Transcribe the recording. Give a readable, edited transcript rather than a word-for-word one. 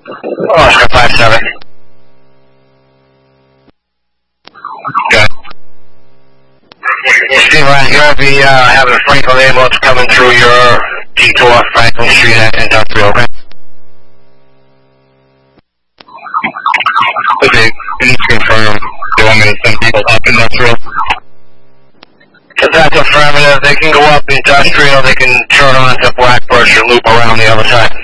Oscar 57. Good. Steve Ryan, you'll be having a Franklin ambulance coming through your detour Franklin Street at Industrial, okay? Okay, can you confirm you want me to send people up Industrial? If that's affirmative, they can go up Industrial, they can turn on to Blackbirch and loop around the other side.